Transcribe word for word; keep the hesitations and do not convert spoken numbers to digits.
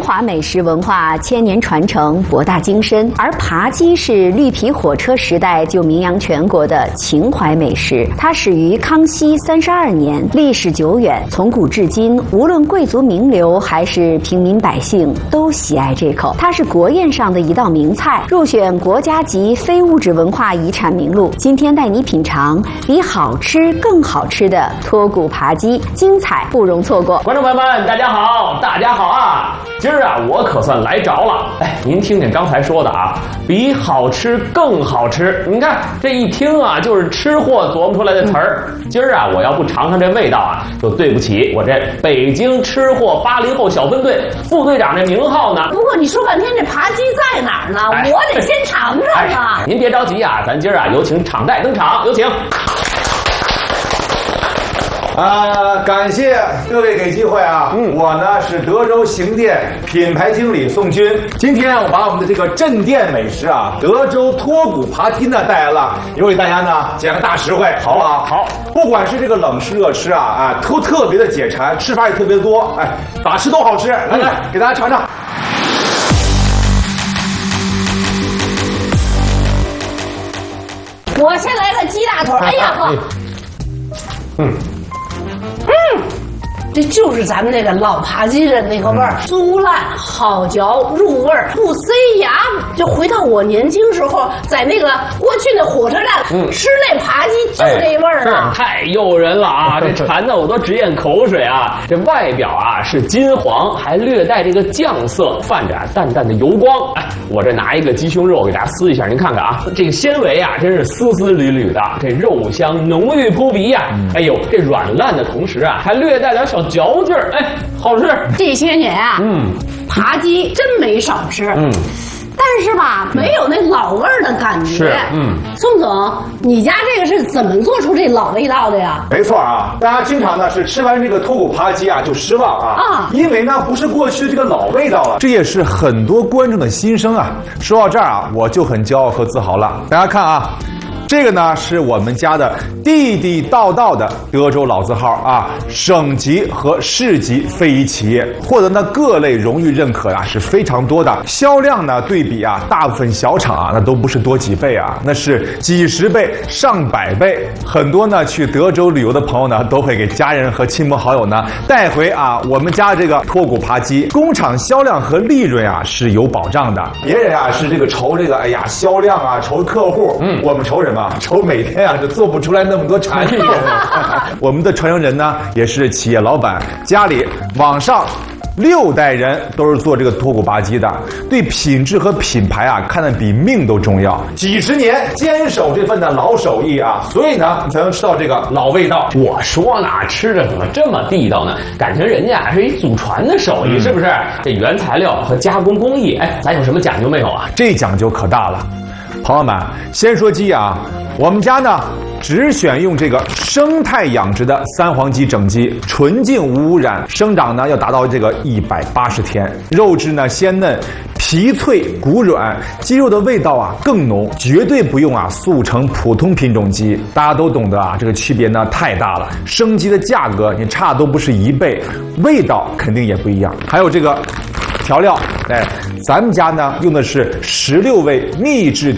华美食文化千年传承，博大精深，而扒鸡是绿皮火车时代就名扬全国的情怀美食。它始于康熙三十二年，历史久远，从古至今，无论贵族名流还是平民百姓都喜爱这口。它是国宴上的一道名菜，入选国家级非物质文化遗产名录。今天带你品尝比好吃更好吃的脱骨扒鸡，精彩不容错过。 观众朋友们，大家好，大家好啊！今儿啊，我可算来着了。哎，您听听刚才说的啊，比好吃更好吃。你看这一听啊，就是吃货琢磨出来的词儿。今儿啊，我要不尝尝这味道啊，就对不起我这北京吃货八零后小分队副队长这名号呢。 不过你说半天这扒鸡在哪儿呢？哎、我得先尝尝啊、 哎！您别着急啊，咱今儿啊，有请场代登场，有请。 啊，感谢各位给机会啊！嗯，我呢是德州行店品牌经理宋军。今天我把我们的这个镇店美食啊，德州脱骨扒鸡呢带来了，也为大家呢讲个大实惠，好不好？好，不管是这个冷吃热吃啊，啊，都特别的解馋，吃法也特别的多，哎，咋吃都好吃。来来，给大家尝尝。 我先来个鸡大腿，哎呀呵，嗯。嗯，这就是咱们那个老扒鸡的那个味儿，酥烂好嚼，入味儿不塞牙。就回到我年轻时候，在那个过去的火车站、嗯、吃那扒鸡，就这味儿啊、 哎，太诱人了啊！这馋的我都直咽口水啊！这外表啊是金黄，还略带这个酱色，泛着淡淡的油光。哎，我这拿一个鸡胸肉给大家撕一下，您看看啊，这个纤维啊真是丝丝缕缕的，这肉香浓郁扑鼻呀、啊！嗯、哎呦，这软烂的同时啊，还略带点小嚼劲儿，哎，好吃。 这些年啊，嗯，扒鸡真没少吃，嗯。但是吧，没有那老味儿的感觉。 是，嗯， 宋总，你家这个是怎么做出这老味道的呀？ 没错啊，大家经常呢是吃完这个脱骨扒鸡啊就失望啊，啊，因为呢不是过去这个老味道了。这也是很多观众的心声啊。说到这儿啊，我就很骄傲和自豪了。大家看啊。这个呢是我们家的地地道道的德州老字号啊，省级和市级非遗企业，获得呢各类荣誉认可啊是非常多的。销量呢对比啊大部分小厂啊那都不是多几倍啊，那是几十倍、上百倍。很多呢去德州旅游的朋友呢都会给家人和亲朋好友呢带回啊我们家这个脱骨扒鸡。工厂销量和利润啊是有保障的。别人啊是这个愁这个哎呀销量啊愁客户，嗯，我们愁什么？愁每天啊就做不出来那么多产品。我们的传承人呢也是企业老板，家里往上六代人都是做这个脱骨扒鸡的，对品质和品牌啊看得比命都重要，几十年坚守这份的老手艺啊，所以呢你才能吃到这个老味道。 我说呢，吃着怎么这么地道呢？感情人家是一祖传的手艺，嗯、是不是？这原材料和加工工艺，哎，咱有什么讲究没有啊？ 这讲究可大了。朋友们，先说鸡啊，我们家呢只选用这个生态养殖的三黄鸡整鸡，纯净无污染，生长呢要达到这个一百八十天，肉质呢鲜嫩，皮脆骨软，鸡肉的味道啊更浓，绝对不用啊速成普通品种鸡。大家都懂得啊，这个区别呢太大了，生鸡的价格你差都不是一倍，味道肯定也不一样。还有这个调料，哎，咱们家呢用的是十六味秘制